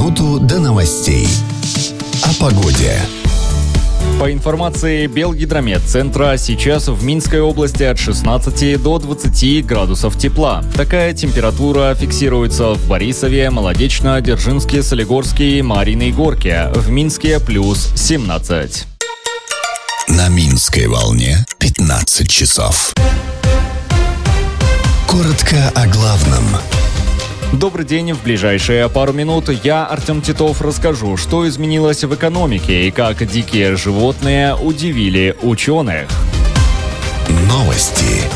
минуту до новостей. О погоде. По информации Белгидрометцентра, сейчас в Минской области от 16 до 20 градусов тепла. Такая температура фиксируется в Борисове, Молодечно, Дзержинске, Солигорске и Мариной Горке. В Минске плюс 17. На Минской волне 15 часов. Коротко о главном. Добрый день. В ближайшие пару минут я, Артем Титов, расскажу, что изменилось в экономике и как дикие животные удивили ученых. Новости.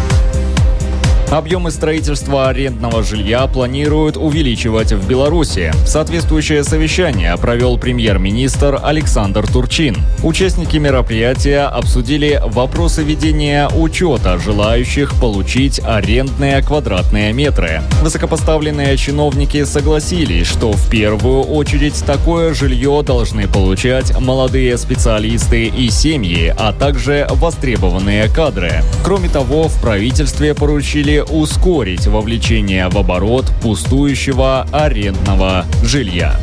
Объемы строительства арендного жилья планируют увеличивать в Беларуси. Соответствующее совещание провел премьер-министр Александр Турчин. Участники мероприятия обсудили вопросы ведения учета желающих получить арендные квадратные метры. Высокопоставленные чиновники согласились, что в первую очередь такое жилье должны получать молодые специалисты и семьи, а также востребованные кадры. Кроме того, в правительстве поручили ускорить вовлечение в оборот пустующего арендного жилья.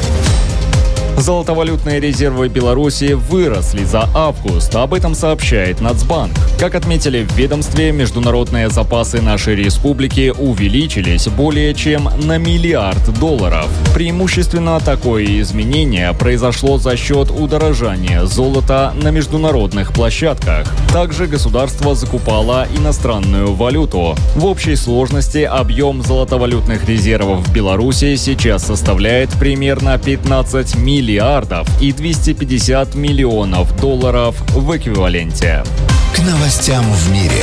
Золотовалютные резервы Беларуси выросли за август. Об этом сообщает Нацбанк. Как отметили в ведомстве, международные запасы нашей республики увеличились более чем на $1 миллиард. Преимущественно такое изменение произошло за счет удорожания золота на международных площадках. Также государство закупало иностранную валюту. В общей сложности объем золотовалютных резервов в Беларуси сейчас составляет примерно 15 миллиардов и $250 миллионов в эквиваленте. К новостям в мире.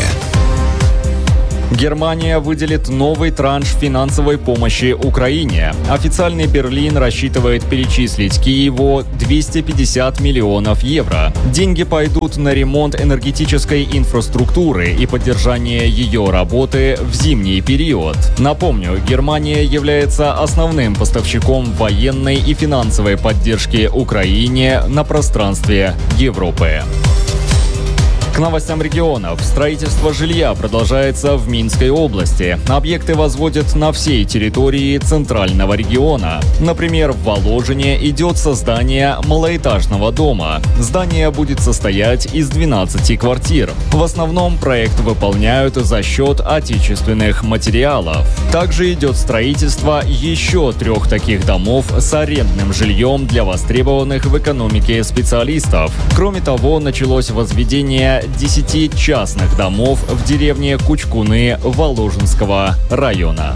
Германия выделит новый транш финансовой помощи Украине. Официальный Берлин рассчитывает перечислить Киеву 250 миллионов евро. Деньги пойдут на ремонт энергетической инфраструктуры и поддержание ее работы в зимний период. Напомню, Германия является основным поставщиком военной и финансовой поддержки Украине на пространстве Европы. К новостям регионов. Строительство жилья продолжается в Минской области. Объекты возводят на всей территории центрального региона. Например, в Воложине идет создание малоэтажного дома. Здание будет состоять из 12 квартир. В основном проект выполняют за счет отечественных материалов. Также идет строительство еще 3 таких домов с арендным жильем для востребованных в экономике специалистов. Кроме того, началось возведение 10 частных домов в деревне Кучкуны Воложенского района.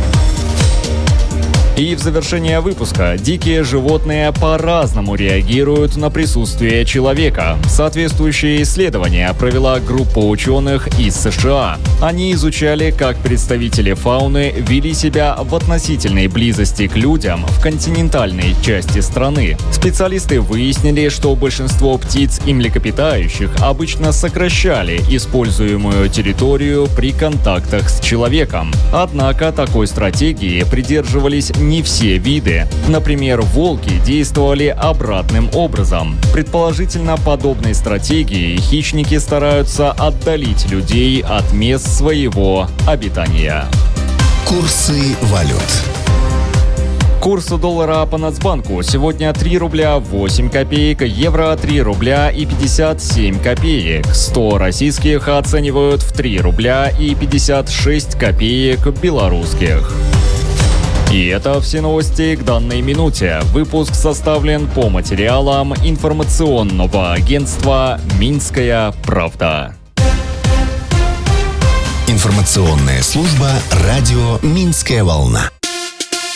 И в завершение выпуска. Дикие животные по-разному реагируют на присутствие человека. Соответствующее исследование провела группа ученых из США. Они изучали, как представители фауны вели себя в относительной близости к людям в континентальной части страны. Специалисты выяснили, что большинство птиц и млекопитающих обычно сокращали используемую территорию при контактах с человеком. Однако такой стратегии придерживались не все виды. Например, волки действовали обратным образом. Предположительно, подобной стратегией хищники стараются отдалить людей от мест своего обитания. Курсы валют. Курс доллара по Нацбанку сегодня 3 рубля 8 копеек, евро 3 рубля и 57 копеек. 100 российских оценивают в 3 рубля и 56 копеек белорусских. И это все новости к данной минуте. Выпуск составлен по материалам информационного агентства «Минская правда». Информационная служба радио «Минская волна».